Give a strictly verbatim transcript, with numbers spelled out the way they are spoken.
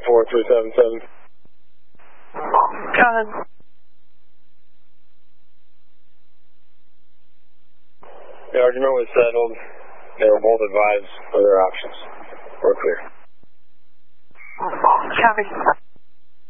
four three seven seven. Coming. The argument was settled. They were both advised for their options. We're clear. Copy.